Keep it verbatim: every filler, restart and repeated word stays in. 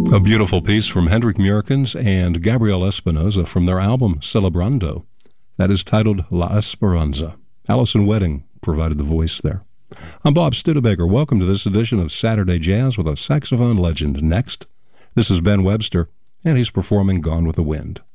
A beautiful piece from Hendrik Murkens and Gabriel Espinosa from their album Celebrando. That is titled La Esperanza. Allison Wedding provided the voice there. I'm Bob Studebaker. Welcome to this edition of Saturday Jazz with a saxophone legend. Next, this is Ben Webster, and he's performing Gone with the Wind.